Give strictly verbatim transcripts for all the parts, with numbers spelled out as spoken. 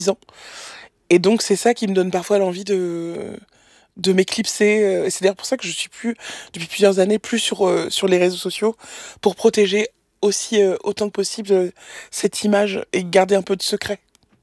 ans. Et donc c'est ça qui me donne parfois l'envie de de m'éclipser. euh, Et c'est d'ailleurs pour ça que je suis plus, depuis plusieurs années, plus sur, euh, sur les réseaux sociaux, pour protéger aussi euh, autant que possible euh, cette image et garder un peu de secret.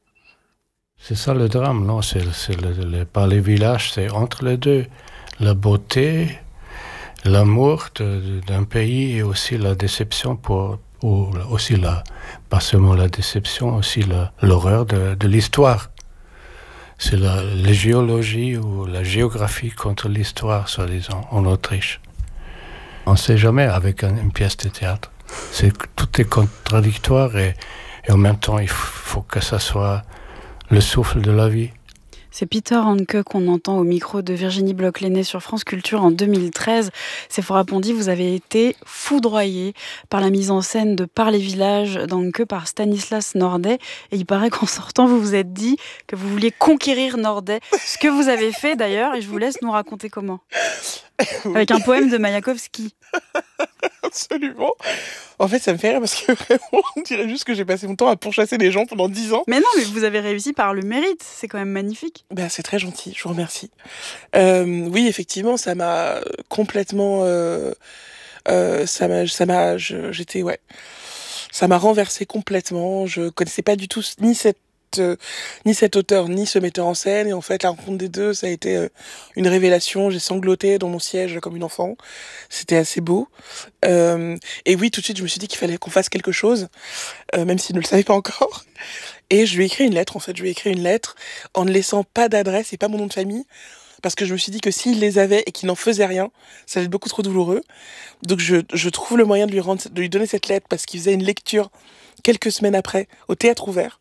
C'est ça le drame, non? C'est, c'est le, le- par les villages, c'est entre les deux. La beauté, l'amour de- de- d'un pays et aussi la déception pour, ou aussi la, pas seulement la déception, aussi la- l'horreur de, de l'histoire. C'est la, la géologie ou la géographie contre l'histoire, soi-disant, en Autriche. On ne sait jamais avec un- une pièce de théâtre. C'est, tout est contradictoire et, et en même temps, il faut que ça soit le souffle de la vie. C'est Peter Handke qu'on entend au micro de Virginie Bloch-Lenné sur France Culture en deux mille treize. Sephora Pondy, vous avez été foudroyée par la mise en scène de Par les villages d'Handke par Stanislas Nordet. Et il paraît qu'en sortant, vous vous êtes dit que vous vouliez conquérir Nordet. Ce que vous avez fait d'ailleurs, et je vous laisse nous raconter comment. Avec un poème de Mayakovsky. Absolument. En fait, ça me fait rire parce que vraiment, on dirait juste que j'ai passé mon temps à pourchasser les gens pendant dix ans. Mais non, mais vous avez réussi par le mérite. C'est quand même magnifique. Ben, c'est très gentil, je vous remercie. Euh, oui, effectivement, ça m'a complètement... euh, euh, ça m'a... Ça m'a je- j'étais... Ouais. Ça m'a renversé complètement. Je connaissais pas du tout ni cette euh, ni cet auteur, ni ce metteur en scène. Et en fait, la rencontre des deux, ça a été euh, une révélation. J'ai sangloté dans mon siège comme une enfant. C'était assez beau. Euh, et oui, tout de suite, je me suis dit qu'il fallait qu'on fasse quelque chose, euh, même s'il ne le savait pas encore. Et je lui ai écrit une lettre, en fait. Je lui ai écrit une lettre en ne laissant pas d'adresse et pas mon nom de famille. Parce que je me suis dit que s'il les avait et qu'il n'en faisait rien, ça allait être beaucoup trop douloureux. Donc je, je trouve le moyen de lui, rendre, de lui donner cette lettre parce qu'il faisait une lecture quelques semaines après au théâtre ouvert.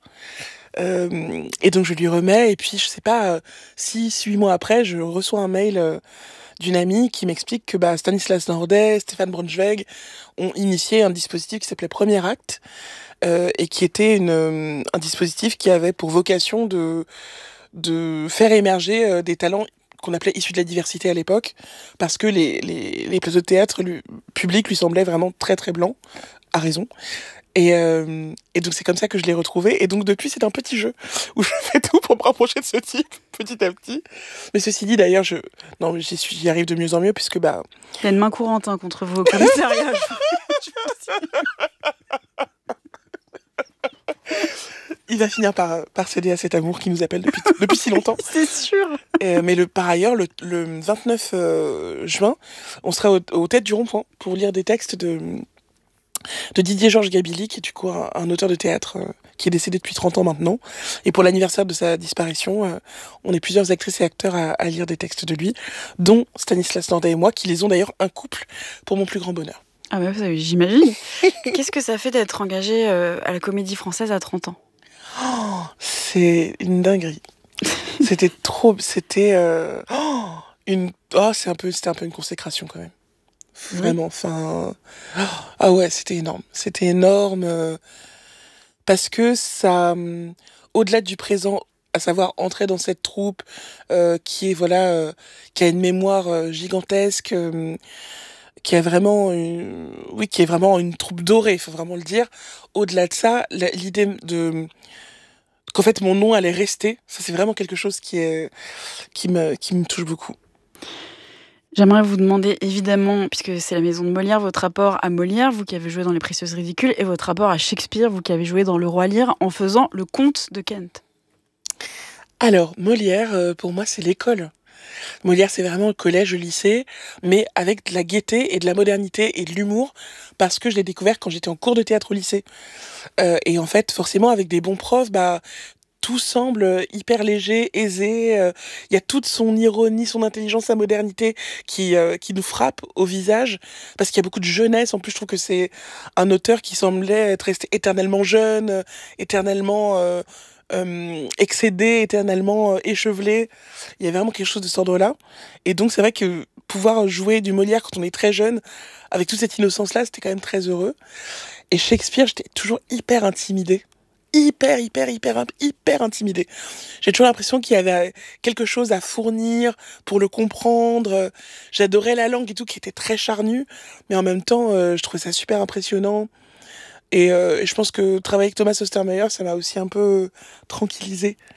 Euh, et donc je lui remets, et puis je sais pas, euh, six, huit mois après, je reçois un mail euh, d'une amie qui m'explique que bah, Stanislas Nordet, Stéphane Braunschweig ont initié un dispositif qui s'appelait Premier Acte, euh, et qui était une, euh, un dispositif qui avait pour vocation de, de faire émerger euh, des talents qu'on appelait issus de la diversité à l'époque, parce que les, les, les plateaux de théâtre lui, publics lui semblaient vraiment très très blancs, à raison. Et, euh, et donc c'est comme ça que je l'ai retrouvé. Et donc depuis, c'est un petit jeu où je fais tout pour me rapprocher de ce type, petit à petit. Mais ceci dit, d'ailleurs, je, non, mais j'y suis, j'y arrive de mieux en mieux puisque bah, Il y a une main courante hein, contre vous au commissariat. il va finir par, par céder à cet amour qui nous appelle depuis, depuis si longtemps. C'est sûr. Et, mais le, par ailleurs, le, le vingt-neuf euh, juin, on sera au, au Tête du Rond-Point pour lire des textes de, de Didier Georges Gabilly, qui est du coup un, un auteur de théâtre euh, qui est décédé depuis trente ans maintenant. Et pour l'anniversaire de sa disparition, euh, on est plusieurs actrices et acteurs à, à lire des textes de lui, dont Stanislas Nordet et moi, qui les ont d'ailleurs un couple pour mon plus grand bonheur. Ah bah j'imagine. Qu'est-ce que ça fait d'être engagé euh, à la Comédie Française à trente ans? Oh, c'est une dinguerie. C'était trop... C'était... Euh, oh, une, oh, c'est un peu, c'était un peu une consécration quand même. Vraiment, enfin... Oh, ah ouais, c'était énorme. C'était énorme euh, parce que ça... euh, au-delà du présent, à savoir entrer dans cette troupe euh, qui est, voilà... euh, qui a une mémoire euh, gigantesque... euh, qui a vraiment une, oui, qui est vraiment une troupe dorée, il faut vraiment le dire. Au-delà de ça, la- l'idée de qu'en fait mon nom allait rester, ça c'est vraiment quelque chose qui est qui me qui me touche beaucoup. J'aimerais vous demander évidemment, puisque c'est la maison de Molière, votre rapport à Molière, vous qui avez joué dans Les Précieuses Ridicules, et votre rapport à Shakespeare, vous qui avez joué dans Le Roi Lear, en faisant Le Comte de Kent. Alors Molière, euh, pour moi c'est l'école. Molière c'est vraiment le collège, le lycée, mais avec de la gaieté et de la modernité et de l'humour, parce que je l'ai découvert quand j'étais en cours de théâtre au lycée. Euh, et en fait, forcément, avec des bons profs, bah tout semble hyper léger, aisé. euh, Il y a toute son ironie, son intelligence, sa modernité qui, euh, qui nous frappe au visage. Parce qu'il y a beaucoup de jeunesse. En plus, je trouve que c'est un auteur qui semblait être resté éternellement jeune, euh, éternellement euh, euh, excédé, éternellement euh, échevelé. Il y a vraiment quelque chose de cet ordre-là. Et donc, c'est vrai que pouvoir jouer du Molière quand on est très jeune, avec toute cette innocence-là, c'était quand même très heureux. Et Shakespeare, j'étais toujours hyper intimidée. Hyper, hyper, hyper, hyper intimidée. J'ai toujours l'impression qu'il y avait quelque chose à fournir pour le comprendre. J'adorais la langue et tout, qui était très charnue, mais en même temps, euh, je trouvais ça super impressionnant. Et, euh, et je pense que travailler avec Thomas Ostermeyer, ça m'a aussi un peu tranquillisée